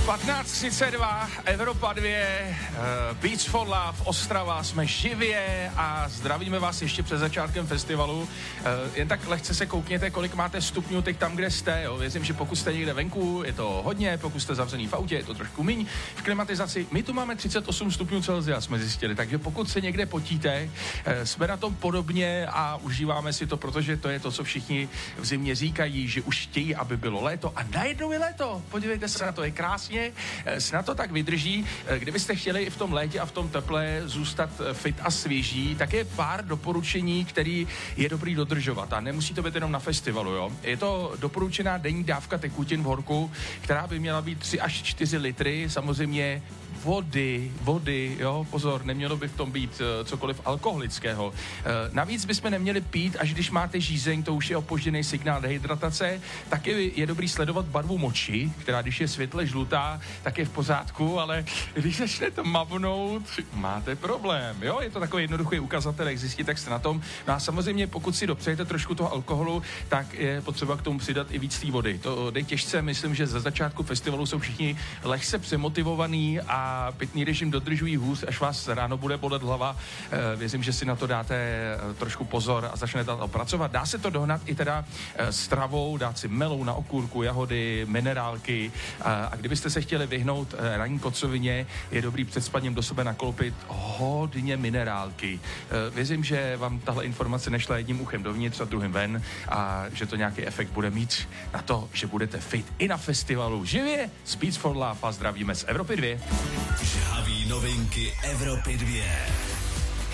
15:32, Evropa 2, Beats for Love, Ostrava, jsme živě a zdravíme vás ještě před začátkem festivalu. Jen tak lehce se koukněte, kolik máte stupňů teď tam, kde jste. Jo. Věřím, že pokud jste někde venku, je to hodně, pokud jste zavřený v autě, je to trošku míň. V klimatizaci my tu máme 38 stupňů Celsia, jsme zjistili, takže pokud se někde potíte, jsme na tom podobně a užíváme si to, protože to je to, co všichni v zimě říkají, že už chtějí, aby bylo léto a najednou je léto. Podívejte se na to, je krásně. Snad to tak vydrží. Kdybyste chtěli i v tom létě a v tom teple zůstat fit a svěží, tak je pár doporučení, který je dobrý dodržovat a nemusí to být jenom na festivalu, jo. Je to doporučená denní dávka tekutin v horku, která by měla být 3 až 4 litry, samozřejmě vody, jo, pozor, nemělo by v tom být cokoliv alkoholického. Navíc bychom neměli pít, až když máte žízeň, to už je opožděný signál dehydratace, taky je dobrý sledovat barvu moči, která když je světle žlutá, tak je v pořádku, ale když začnete mavnout, máte problém, jo, je to takový jednoduchý ukazatel, jak zjistit, jak jste na tom. No a samozřejmě, pokud si dopřejete trošku toho alkoholu, tak je potřeba k tomu přidat i víc té vody. To jde těžce, myslím, že ze začátku festivalu jsou všichni lehce přemotivovaní a pitný režim dodržují hůř, až vás ráno bude bolet hlava. Věřím, že si na to dáte trošku pozor a začnete pracovat. Dá se to dohnat i teda stravou, dát si melou na okurku, jahody, minerálky a kdybyste se chtěli vyhnout ranní kocovině, je dobrý před spaním do sebe nakoupit hodně minerálky. Věřím, že vám tahle informace nešla jedním uchem dovnitř a druhým ven a že to nějaký efekt bude mít na to, že budete fit i na festivalu. Živě z Beats for Love a zdravíme z Evropy 2. Žhaví novinky Evropy 2.